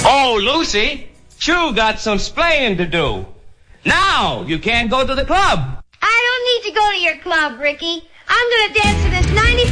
Oh, Lucy, you got some splaying to do. Now, you can't go to the club. I don't need to go to your club, Ricky. I'm going to dance to this 90